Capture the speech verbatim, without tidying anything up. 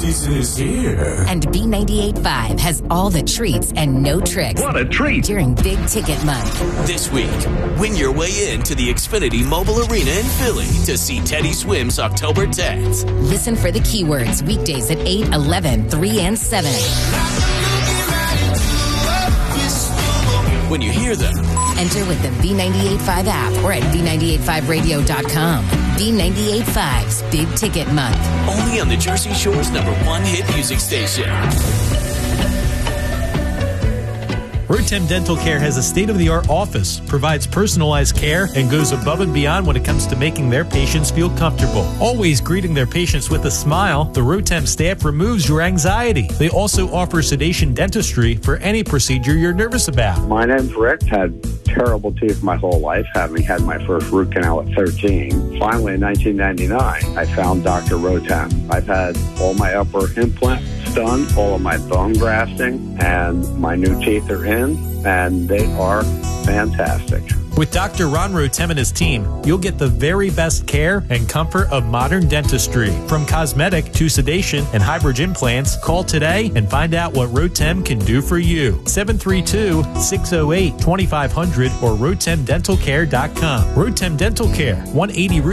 season is here. And B ninety-eight point five has all the treats and no tricks. What a treat! During Big Ticket Month. This week, win your way into the Xfinity Mobile Arena in Philly to see Teddy Swims October tenth. Listen for the keywords weekdays at eight, eleven, three, and seven. When you hear them, enter with the B ninety-eight point five app or at B ninety-eight five radio dot com. B ninety-eight point five's Big Ticket Month. Only on the Jersey Shore's number one hit music station. Rotem Dental Care has a state-of-the-art office, provides personalized care, and goes above and beyond when it comes to making their patients feel comfortable. Always greeting their patients with a smile, the Rotem staff removes your anxiety. They also offer sedation dentistry for any procedure you're nervous about. My name's Rick. Had terrible teeth my whole life, having had my first root canal at thirteen. Finally, in nineteen ninety-nine, I found Doctor Rotem. I've had all my upper implants done, all of my bone grafting, and my new teeth are in, and they are fantastic. With Doctor Ron Rotem and his team, you'll get the very best care and comfort of modern dentistry. From cosmetic to sedation and hybrid implants, call today and find out what Rotem can do for you. seven three two, six oh eight, two five zero zero or rotem dental care dot com. Rotem Dental Care, one eighty